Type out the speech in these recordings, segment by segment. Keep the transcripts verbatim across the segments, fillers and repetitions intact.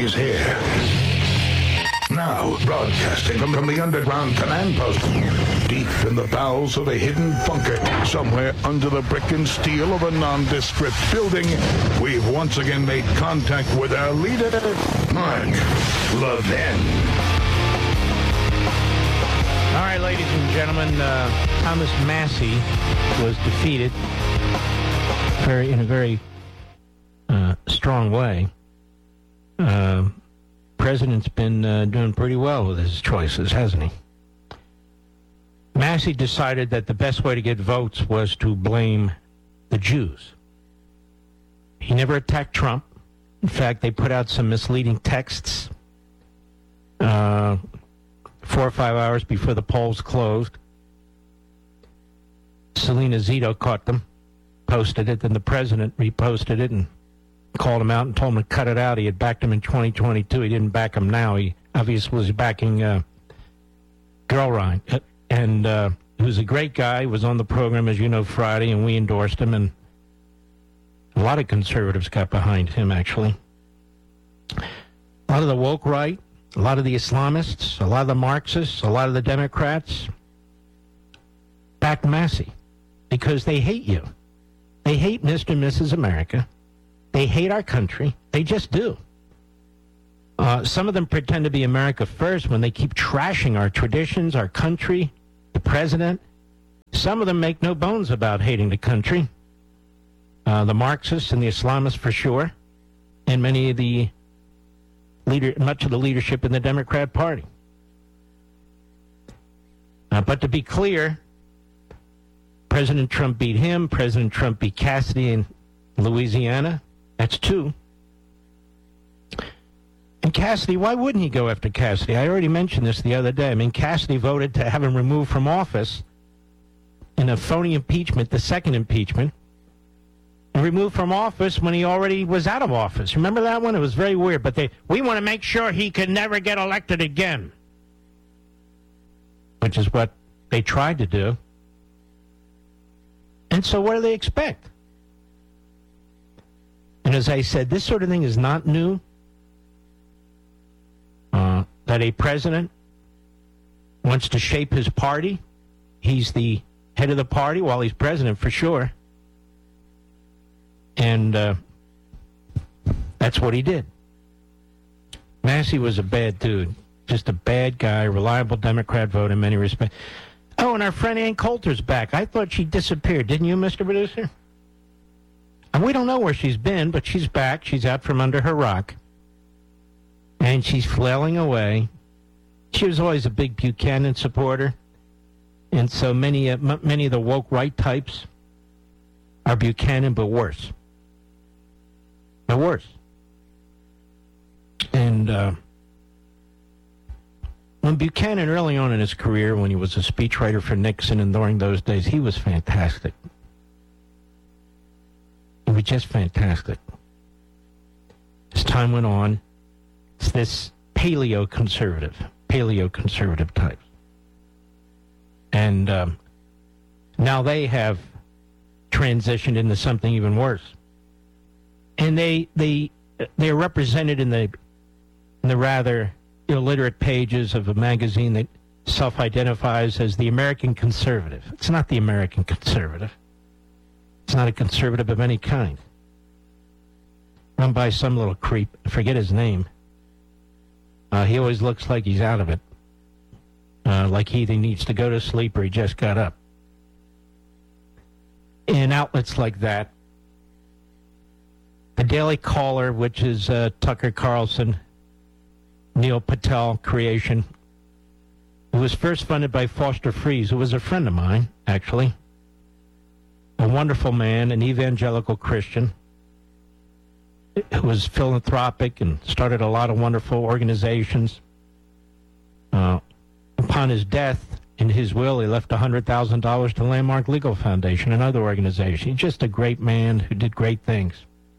is here. Now, broadcasting from, from the underground command post, deep in the bowels of a hidden bunker, somewhere under the brick and steel of a nondescript building, we've once again made contact with our leader, Mark Levin. All right, ladies and gentlemen, uh, Thomas Massie was defeated very in a very uh, strong way. Uh, President's been uh, doing pretty well with his choices, hasn't he? Massie decided that the best way to get votes was to blame the Jews. He never attacked Trump. In fact, they put out some misleading texts uh, four or five hours before the polls closed. Selena Zito caught them, posted it, then the president reposted it and called him out and told him to cut it out. He had backed him in twenty twenty-two. He didn't back him now. He obviously was backing uh, Girlrine. And uh, he was a great guy. He was on the program, as you know, Friday, and we endorsed him. And a lot of conservatives got behind him, actually. A lot of the woke right, a lot of the Islamists, a lot of the Marxists, a lot of the Democrats backed Massie because they hate you. They hate Mister and Missus America. They hate our country. They just do. Uh, some of them pretend to be America first when they keep trashing our traditions, our country, the president. Some of them make no bones about hating the country. Uh, the Marxists and the Islamists for sure, and many of the leader, much of the leadership in the Democrat Party. Uh, but to be clear, President Trump beat him. President Trump beat Cassidy in Louisiana. That's two. And Cassidy, why wouldn't he go after Cassidy? I already mentioned this the other day. I mean, Cassidy voted to have him removed from office in a phony impeachment, the second impeachment, and removed from office when he already was out of office. Remember that one? It was very weird. But they, we want to make sure he can never get elected again, which is what they tried to do. And so what do they expect? And as I said, this sort of thing is not new. Uh, that a president wants to shape his party. He's the head of the party while he's president, for sure. And uh, that's what he did. Massie was a bad dude. Just a bad guy, reliable Democrat vote in many respects. Oh, and our friend Ann Coulter's back. I thought she disappeared. Didn't you, Mister Producer? And we don't know where she's been, but she's back. She's out from under her rock. And she's flailing away. She was always a big Buchanan supporter. And so many, uh, m- many of the woke right types are Buchanan, but worse. But worse. And uh, when Buchanan, early on in his career, when he was a speechwriter for Nixon and during those days, he was fantastic. He was just fantastic. As time went on, it's this paleo-conservative, paleo-conservative type. And um, now they have transitioned into something even worse. And they they they're represented in the in the rather illiterate pages of a magazine that self-identifies as the American Conservative. It's not the American Conservative. It's not a conservative of any kind. Run by some little creep. I forget his name. Uh, he always looks like he's out of it. Uh, like he either needs to go to sleep or he just got up. In outlets like that, the Daily Caller, which is uh, Tucker Carlson, Neil Patel creation, it was first funded by Foster Friess, who was a friend of mine, actually. A wonderful man, an evangelical Christian, who was philanthropic and started a lot of wonderful organizations. Uh, upon his death, in his will, he left one hundred thousand dollars to Landmark Legal Foundation, another organization. He's just a great man who did great things.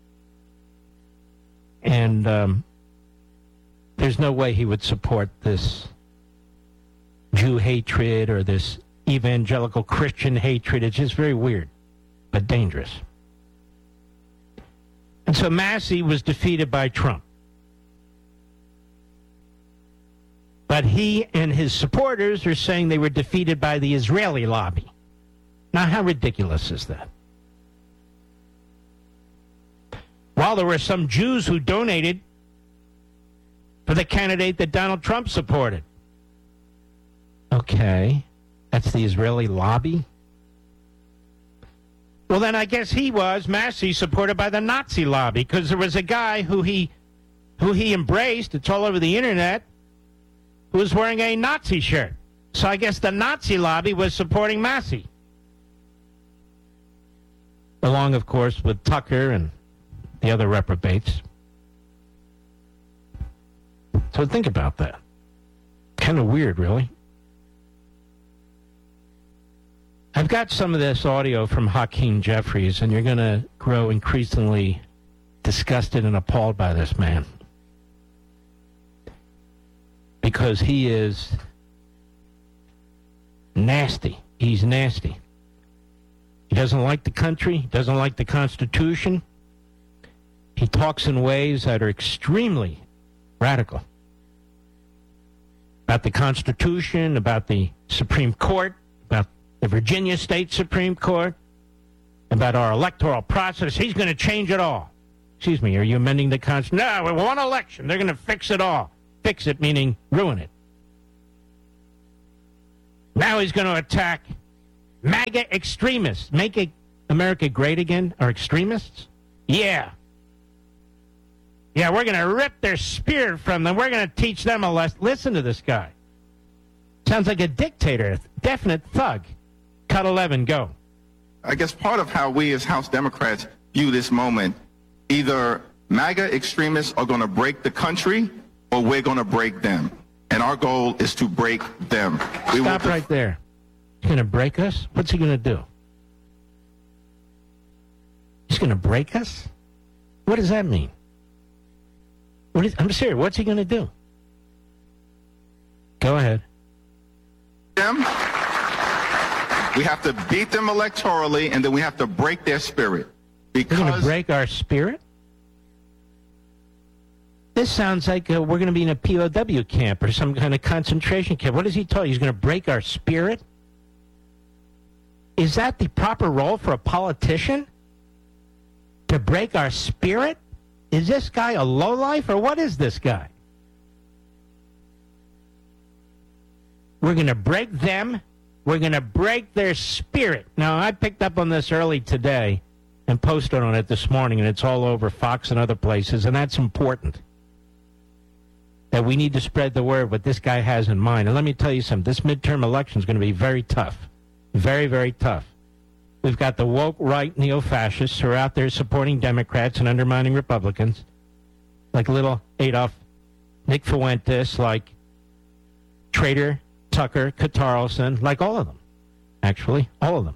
And um, there's no way he would support this Jew hatred or this evangelical Christian hatred. It's just very weird, but dangerous. And so Massie was defeated by Trump. But he and his supporters are saying they were defeated by the Israeli lobby. Now, how ridiculous is that? While there were some Jews who donated for the candidate that Donald Trump supported. Okay, that's the Israeli lobby? Well, then I guess he was, Massey, supported by the Nazi lobby, because there was a guy who he who he embraced, it's all over the internet, who was wearing a Nazi shirt. So I guess the Nazi lobby was supporting Massey. Along, of course, with Tucker and the other reprobates. So think about that. Kind of weird, really. I've got some of this audio from Hakeem Jeffries, and you're going to grow increasingly disgusted and appalled by this man. Because he is nasty. He's nasty. He doesn't like the country. He doesn't like the Constitution. He talks in ways that are extremely radical. About the Constitution, about the Supreme Court, about the Virginia State Supreme Court, about our electoral process. He's going to change it all. Excuse me, are you amending the Constitution? No, one election. They're going to fix it all. Fix it, meaning ruin it. Now he's going to attack MAGA extremists. Make it America great again? Are extremists? Yeah. Yeah, we're going to rip their spirit from them. We're going to teach them a lesson. Listen to this guy. Sounds like a dictator, definite thug. Cut eleven, go. I guess part of how we as House Democrats view this moment, either MAGA extremists are going to break the country or we're going to break them. And our goal is to break them. We Stop right there. He's going to break us? What's he going to do? He's going to break us? What does that mean? What is, I'm serious. What's he going to do? Go ahead. Them. We have to beat them electorally, and then we have to break their spirit. Because We're going to break our spirit? This sounds like uh, we're going to be in a P O W camp or some kind of concentration camp. What does he tell you? He's going to break our spirit? Is that the proper role for a politician? To break our spirit? Is this guy a lowlife, or what is this guy? We're going to break them. We're going to break their spirit. Now, I picked up on this early today and posted on it this morning, and it's all over Fox and other places, and that's important. That we need to spread the word what this guy has in mind. And let me tell you something. This midterm election is going to be very tough. Very, very tough. We've got the woke right neo-fascists who are out there supporting Democrats and undermining Republicans, like little Adolf, Nick Fuentes, like Trader, Tucker, Carlson, like all of them, actually, all of them.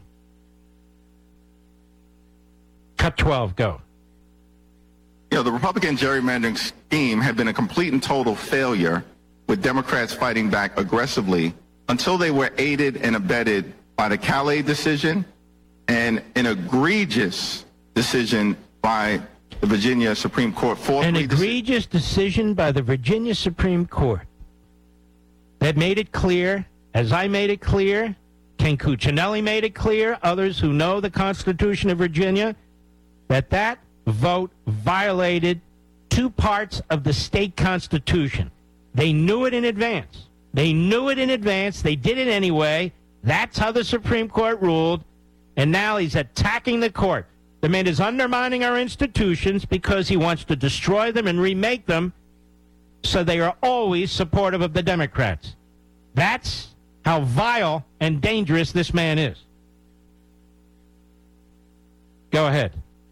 Cut twelve, go. You know, the Republican gerrymandering scheme had been a complete and total failure, with Democrats fighting back aggressively until they were aided and abetted by the Calais decision and an egregious decision by the Virginia Supreme Court. An egregious decision by the Virginia Supreme Court that made it clear, as I made it clear, Ken Cuccinelli made it clear, others who know the Constitution of Virginia, that that vote violated two parts of the state constitution. They knew it in advance. They knew it in advance. They did it anyway. That's how the Supreme Court ruled. And now he's attacking the court. The man is undermining our institutions because he wants to destroy them and remake them so they are always supportive of the Democrats. That's how vile and dangerous this man is. Go ahead.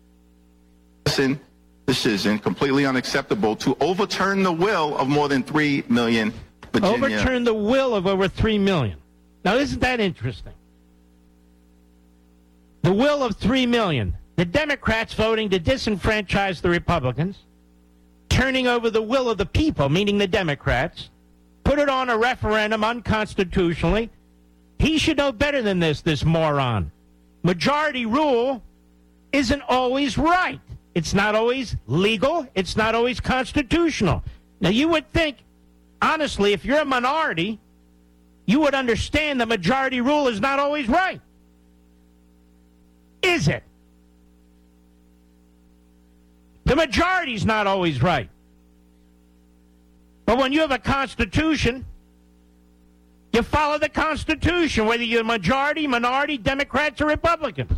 Decision completely unacceptable to overturn the will of more than three million Virginia. Overturn the will of over three million. Now, isn't that interesting? The will of three million. The Democrats voting to disenfranchise the Republicans, turning over the will of the people, meaning the Democrats, put it on a referendum unconstitutionally. He should know better than this, this moron. Majority rule isn't always right. It's not always legal. It's not always constitutional. Now, you would think honestly, if you're a minority, you would understand the majority rule is not always right. Is it? The majority's not always right. But when you have a Constitution, you follow the Constitution, whether you're a majority, minority, Democrats, or Republicans.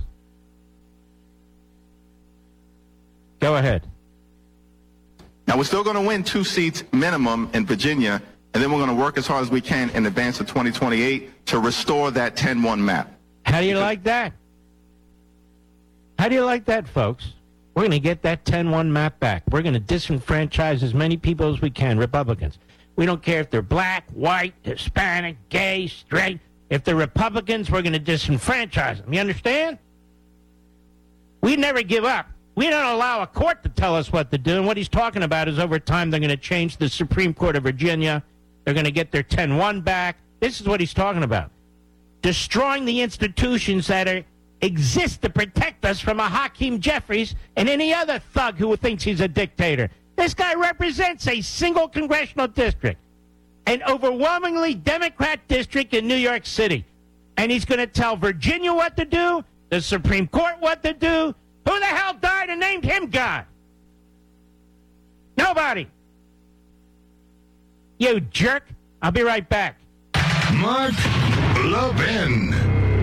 Go ahead. Now, we're still going to win two seats minimum in Virginia, and then we're going to work as hard as we can in advance of twenty twenty-eight to restore that ten one map. How do you like that? How do you like that, folks? We're going to get that ten one map back. We're going to disenfranchise as many people as we can, Republicans. We don't care if they're black, white, Hispanic, gay, straight. If they're Republicans, we're going to disenfranchise them. You understand? We never give up. We don't allow a court to tell us what to do. And what he's talking about is over time they're going to change the Supreme Court of Virginia. They're going to get their ten one back. This is what he's talking about. Destroying the institutions that are, exist to protect us from a Hakeem Jeffries and any other thug who thinks he's a dictator. This guy represents a single congressional district, an overwhelmingly Democrat district in New York City. And he's going to tell Virginia what to do, the Supreme Court what to do. Who the hell died and named him God? Nobody. You jerk. I'll be right back. Mark Levin.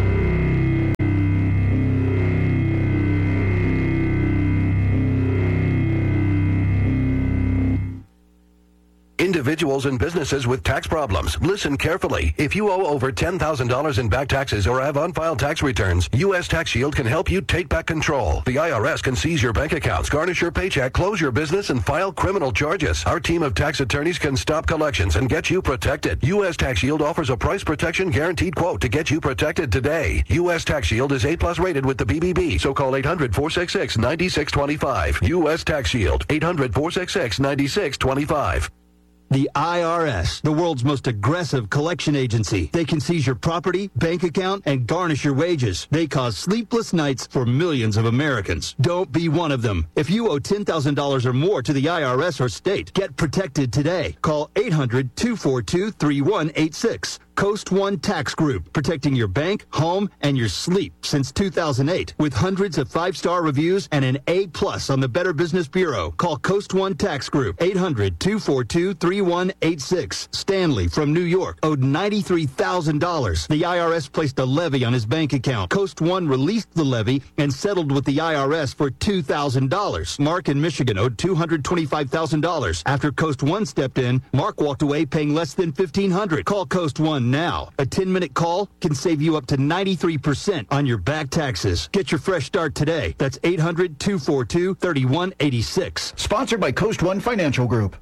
Individuals and businesses with tax problems, listen carefully. If you owe over ten thousand dollars in back taxes or have unfiled tax returns, U S Tax Shield can help you take back control. The I R S can seize your bank accounts, garnish your paycheck, close your business, and file criminal charges. Our team of tax attorneys can stop collections and get you protected. U S Tax Shield offers a price protection guaranteed quote to get you protected today. U S Tax Shield is A plus rated with the B B B, so call eight hundred, four six six, nine six two five. U S Tax Shield, eight hundred, four six six, nine six two five. The I R S, the world's most aggressive collection agency. They can seize your property, bank account, and garnish your wages. They cause sleepless nights for millions of Americans. Don't be one of them. If you owe ten thousand dollars or more to the I R S or state, get protected today. Call eight hundred, two four two, three one eight six. Coast One Tax Group, protecting your bank, home, and your sleep since two thousand eight. With hundreds of five-star reviews and an A plus on the Better Business Bureau. Call Coast One Tax Group, eight hundred, two four two, three one eight six. Stanley from New York owed ninety-three thousand dollars. The I R S placed a levy on his bank account. Coast One released the levy and settled with the I R S for two thousand dollars. Mark in Michigan owed two hundred twenty-five thousand dollars. After Coast One stepped in, Mark walked away paying less than fifteen hundred dollars. Call Coast One now. A ten-minute call can save you up to ninety-three percent on your back taxes. Get your fresh start today. That's eight hundred, two four two, three one eight six. Sponsored by Coast One Financial Group.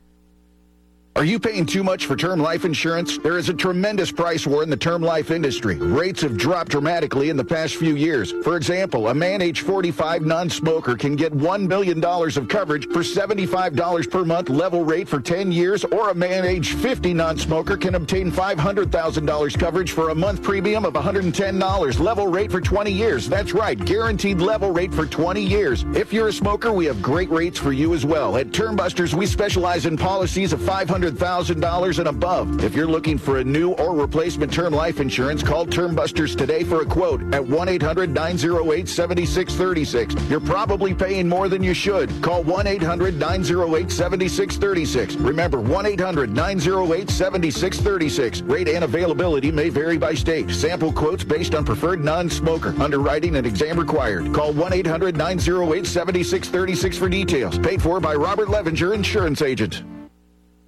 Are you paying too much for term life insurance? There is a tremendous price war in the term life industry. Rates have dropped dramatically in the past few years. For example, a man age forty-five non-smoker can get one million dollars of coverage for seventy-five dollars per month level rate for ten years, or a man age fifty non-smoker can obtain five hundred thousand dollars coverage for a month premium of one hundred ten dollars level rate for twenty years. That's right, guaranteed level rate for twenty years. If you're a smoker, we have great rates for you as well. At Term Busters, we specialize in policies of five hundred thousand dollars and above. If you're looking for a new or replacement term life insurance, call Term Busters today for a quote at one eight hundred, nine oh eight, seven six three six. You're probably paying more than you should. Call one eight hundred, nine oh eight, seven six three six. Remember, one eight hundred, nine oh eight, seven six three six. Rate and availability may vary by state. Sample quotes based on preferred non-smoker. Underwriting and exam required. Call one eight hundred, nine oh eight, seven six three six for details. Paid for by Robert Levinger, Insurance Agent.